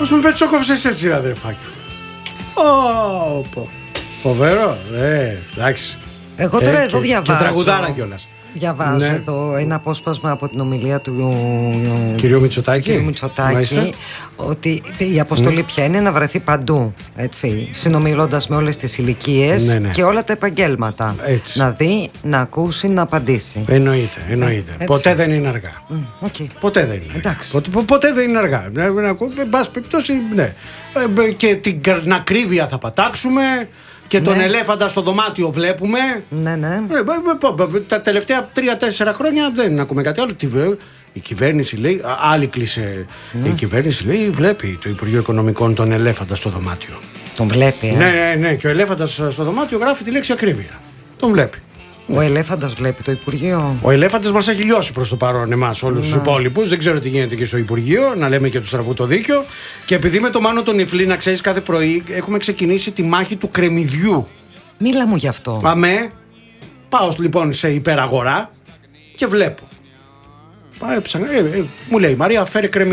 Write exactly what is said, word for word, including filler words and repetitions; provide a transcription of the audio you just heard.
Πώς με πετσόκοψες έτσι, ρε αδερφάκι. Ω, φοβερό, ε, εντάξει. Εγώ τώρα ε, εδώ και, διαβάζω. Και τραγουδάρα κιόλας. Διαβάζω ναι. εδώ ένα απόσπασμα από την ομιλία του κυρίου Μητσοτάκη, κυρίου Μητσοτάκη, ότι η αποστολή mm. πια είναι να βρεθεί παντού, έτσι, συνομιλώντας με όλες τις ηλικίες ναι, ναι. και όλα τα επαγγέλματα. Έτσι. Να δει, να ακούσει, να απαντήσει. Εννοείται, εννοείται. Έτσι. Ποτέ δεν είναι αργά. Mm, okay. Ποτέ δεν είναι αργά. Ποτέ, ποτέ δεν είναι αργά. Εν πάση περιπτώσει, ναι. Και την ακρίβεια θα πατάξουμε. Και τον ναι. ελέφαντα στο δωμάτιο βλέπουμε. Ναι, ναι. Τα τελευταία τρία-τέσσερα χρόνια δεν ακούμε κάτι άλλο. Η κυβέρνηση λέει, άλλη κλείσε. Ναι. Η κυβέρνηση λέει, βλέπει το Υπουργείο Οικονομικών τον ελέφαντα στο δωμάτιο. Τον βλέπει, ε. Ναι, ναι, ναι. Και ο ελέφαντας στο δωμάτιο γράφει τη λέξη ακρίβεια. Τον βλέπει. Ο ναι. ελέφαντας βλέπει το Υπουργείο. Ο ελέφαντας μας έχει λιώσει προς το παρόν εμάς, όλους τους υπόλοιπους. Δεν ξέρω τι γίνεται και στο Υπουργείο, να λέμε και του στραβού το δίκιο. Και επειδή με το Μάνο τον Ιφλή, να ξέρεις, κάθε πρωί έχουμε ξεκινήσει τη μάχη του κρεμμυδιού. Μίλα μου γι' αυτό. Αμέ. Πάω λοιπόν σε υπεραγορά και βλέπω. Πάω, έψανα, ε, ε, μου λέει, Μαρία, φέρε κρεμμυδί.